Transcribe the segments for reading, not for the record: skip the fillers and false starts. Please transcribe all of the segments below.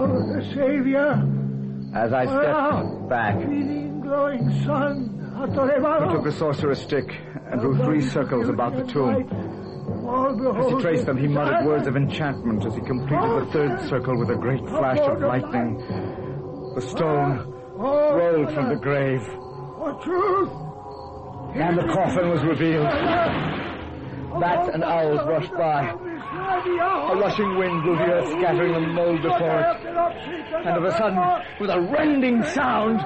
the Savior. As I stepped back, Glowing sun. he took a sorcerer's stick and drew 3 circles about the tomb. As he traced them, he muttered words of enchantment as he completed the 3rd circle with a great flash of lightning. The stone rolled from the grave. And the coffin was revealed. Bat and owls rushed by. A rushing wind blew the earth, scattering the mold before it. And of a sudden, with a rending sound,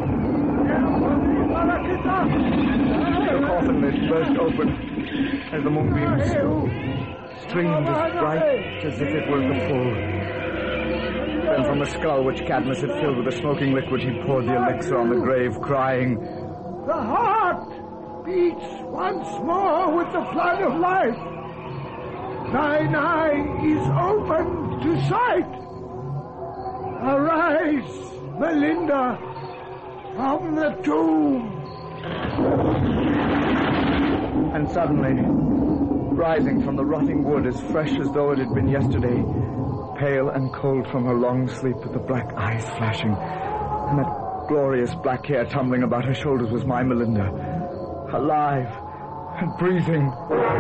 the coffin lid burst open as the moonbeams streamed as bright as if it were the full. Then from the skull which Cadmus had filled with a smoking liquid, he poured the elixir on the grave, crying, "The heart beats once more with the flood of life. Thine eye is opened to sight. Arise, Melinda, from the tomb." And suddenly, rising from the rotting wood as fresh as though it had been yesterday, pale and cold from her long sleep with the black eyes flashing, and that glorious black hair tumbling about her shoulders, was my Melinda, alive and breathing.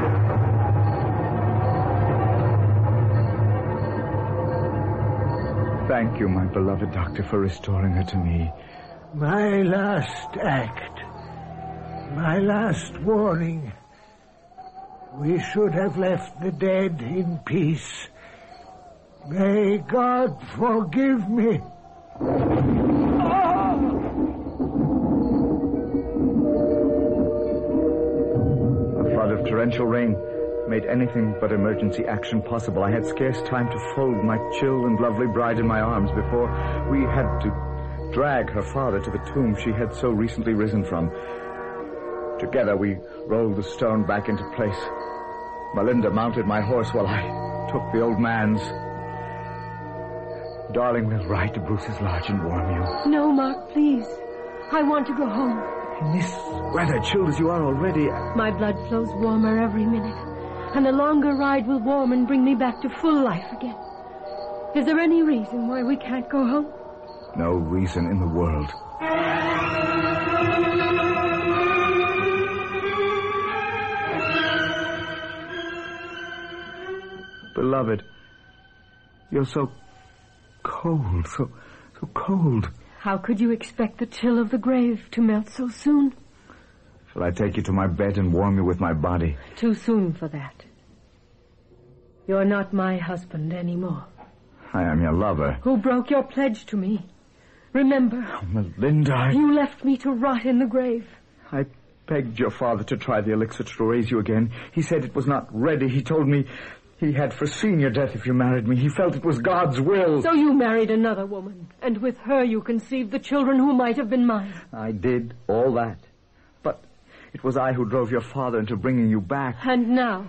Thank you, my beloved doctor, for restoring her to me. My last act. My last warning. We should have left the dead in peace. May God forgive me. A flood of torrential rain made anything but emergency action possible. I had scarce time to fold my chill and lovely bride in my arms before we had to drag her father to the tomb she had so recently risen from. Together we rolled the stone back into place. Melinda mounted my horse while I took the old man's. Darling, we'll ride to Bruce's lodge and warm you. No, Mark, please. I want to go home. In this weather, chilled as you are already... My blood flows warmer every minute, and the longer ride will warm and bring me back to full life again. Is there any reason why we can't go home? No reason in the world. Beloved, you're so cold, so cold. How could you expect the chill of the grave to melt so soon? Shall I take you to my bed and warm you with my body? Too soon for that. You're not my husband anymore. I am your lover. Who broke your pledge to me. Remember. Oh, Melinda, You left me to rot in the grave. I begged your father to try the elixir to raise you again. He said it was not ready. He told me he had foreseen your death if you married me. He felt it was God's will. So you married another woman, and with her you conceived the children who might have been mine. I did all that. But it was I who drove your father into bringing you back. And now?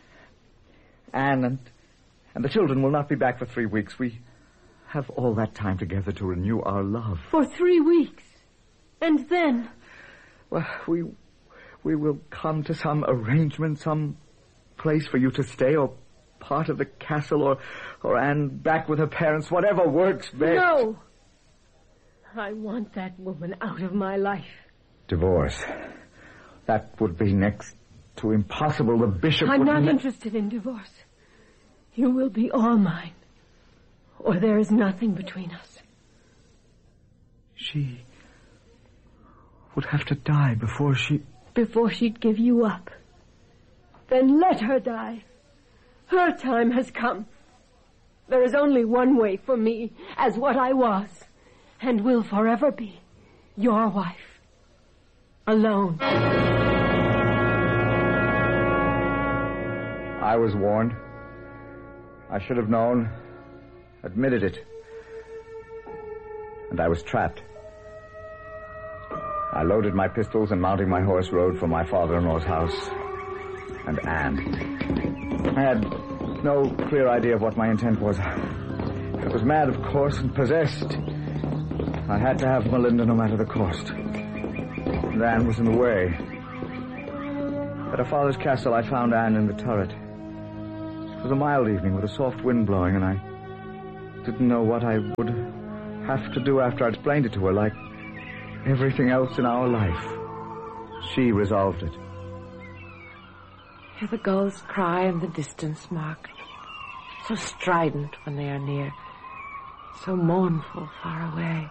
Anne and the children will not be back for 3 weeks. We have all that time together to renew our love. For 3 weeks? And then? Well, we will come to some arrangement, some place for you to stay, or part of the castle, or Anne back with her parents, whatever works best. No! I want that woman out of my life. Divorce. That would be next to impossible. The bishop I'm would... not interested in divorce. You will be all mine, or there is nothing between us. She would have to die before she... Before she'd give you up. Then let her die. Her time has come. There is only one way for me, as what I was, and will forever be, your wife. Alone. I was warned. I should have known, admitted it. And I was trapped. I loaded my pistols and, mounting my horse, rode for my father-in-law's house and Anne. I had no clear idea of what my intent was. I was mad, of course, and possessed. I had to have Melinda no matter the cost. And Anne was in the way. At her father's castle, I found Anne in the turret. It was a mild evening with a soft wind blowing, and I didn't know what I would have to do after I'd explained it to her, like everything else in our life. She resolved it. Hear the gulls cry in the distance, Mark. So strident when they are near. So mournful far away.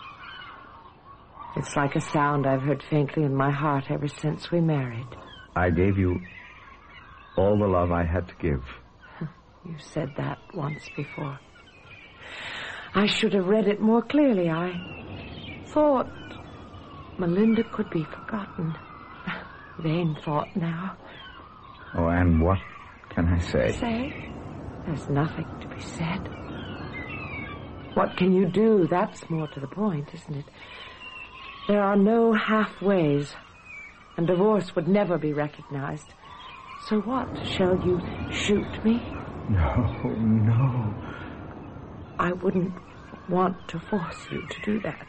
It's like a sound I've heard faintly in my heart ever since we married. I gave you all the love I had to give. You said that once before. I should have read it more clearly. I thought Melinda could be forgotten. Vain thought now. Oh, and what can I say? Say? There's nothing to be said. What can you do? That's more to the point, isn't it? There are no halfways, and divorce would never be recognized. So what? Shall you shoot me? No. I wouldn't want to force you to do that.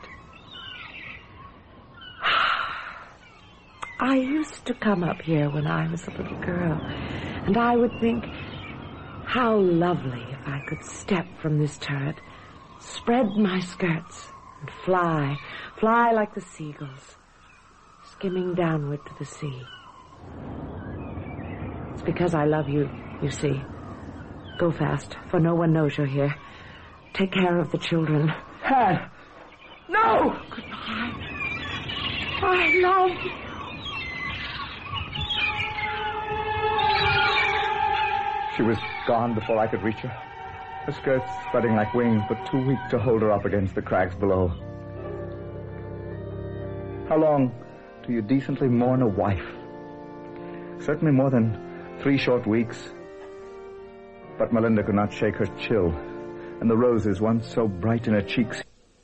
I used to come up here when I was a little girl, and I would think, how lovely if I could step from this turret, spread my skirts, and fly like the seagulls, skimming downward to the sea. It's because I love you, you see. Go fast, for no one knows you're here. Take care of the children. Anne! No! Goodbye. I love you. She was gone before I could reach her. Her skirts spreading like wings, but too weak to hold her up against the crags below. How long do you decently mourn a wife? Certainly more than 3 short weeks. But Melinda could not shake her chill, and the roses, once so bright in her cheeks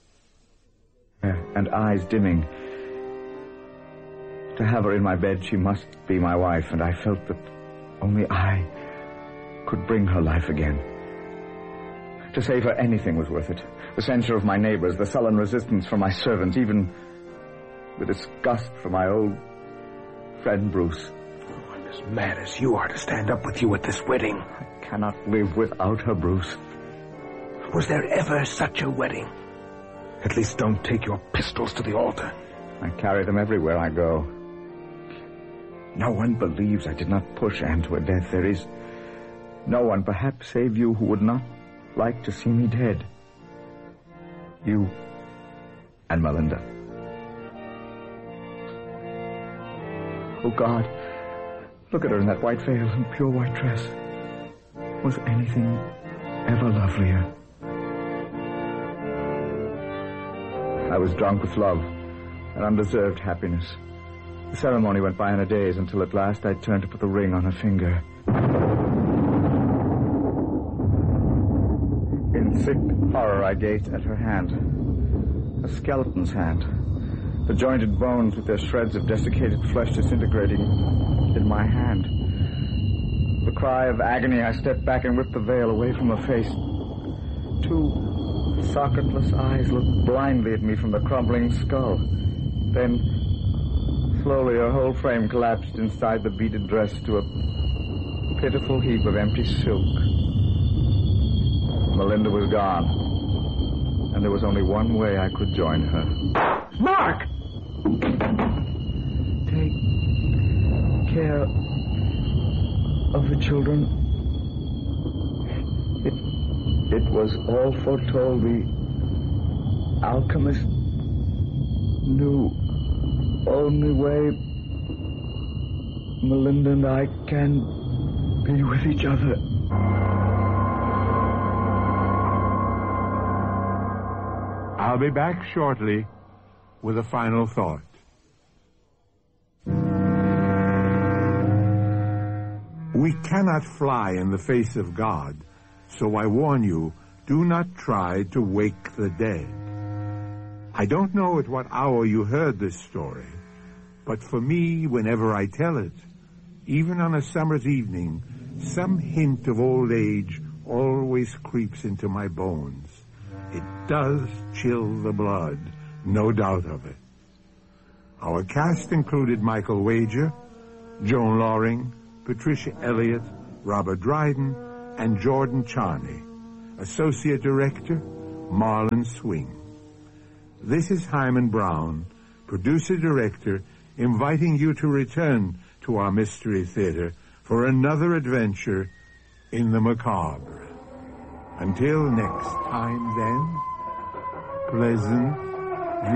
and eyes dimming. To have her in my bed, she must be my wife, and I felt that only I could bring her life again. To save her, anything was worth it. The censure of my neighbors, the sullen resistance from my servants, even the disgust for my old friend Bruce. I'm as mad as you are to stand up with you at this wedding. I cannot live without her, Bruce. Was there ever such a wedding? At least don't take your pistols to the altar. I carry them everywhere I go. No one believes I did not push Anne to her death. There is no one, perhaps save you, who would not like to see me dead. You and Melinda. Oh, God, look at her in that white veil and pure white dress. Was anything ever lovelier? I was drunk with love and undeserved happiness. The ceremony went by in a daze until at last I turned to put the ring on her finger. In sick horror, I gazed at her hand. A skeleton's hand. The jointed bones with their shreds of desiccated flesh disintegrating in my hand. With a cry of agony, I stepped back and whipped the veil away from her face. 2 socketless eyes looked blindly at me from the crumbling skull. Then, slowly, her whole frame collapsed inside the beaded dress to a pitiful heap of empty silk. Melinda was gone, and there was only one way I could join her. Mark! Take care of the children. It was all foretold. The alchemist knew only way Melinda and I can be with each other. I'll be back shortly with a final thought. We cannot fly in the face of God, so I warn you, do not try to wake the dead. I don't know at what hour you heard this story, but for me, whenever I tell it, even on a summer's evening, some hint of old age always creeps into my bones. It does chill the blood, no doubt of it. Our cast included Michael Wager, Joan Loring, Patricia Elliott, Robert Dryden, and Jordan Charney. Associate Director, Marlon Swing. This is Hyman Brown, Producer-Director, inviting you to return to our Mystery Theater for another adventure in the macabre. Until next time, then, pleasant